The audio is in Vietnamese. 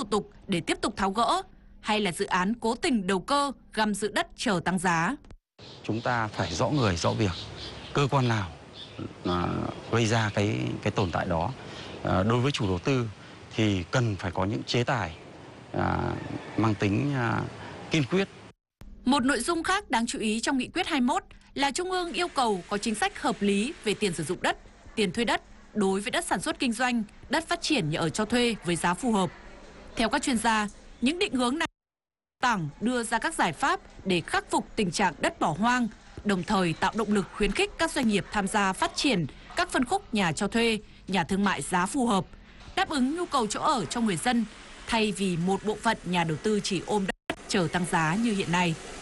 thủ tục để tiếp tục tháo gỡ, hay là dự án cố tình đầu cơ găm giữ đất chờ tăng giá. Chúng ta phải rõ người rõ việc, cơ quan nào gây ra cái tồn tại đó. Đối với chủ đầu tư thì cần phải có những chế tài mang tính kiên quyết. Một nội dung khác đáng chú ý trong nghị quyết 21 là Trung ương yêu cầu có chính sách hợp lý về tiền sử dụng đất, tiền thuê đất đối với đất sản xuất kinh doanh, đất phát triển nhà ở cho thuê với giá phù hợp. Theo các chuyên gia, những định hướng này đưa ra các giải pháp để khắc phục tình trạng đất bỏ hoang, đồng thời tạo động lực khuyến khích các doanh nghiệp tham gia phát triển các phân khúc nhà cho thuê, nhà thương mại giá phù hợp, đáp ứng nhu cầu chỗ ở cho người dân, thay vì một bộ phận nhà đầu tư chỉ ôm đất chờ tăng giá như hiện nay.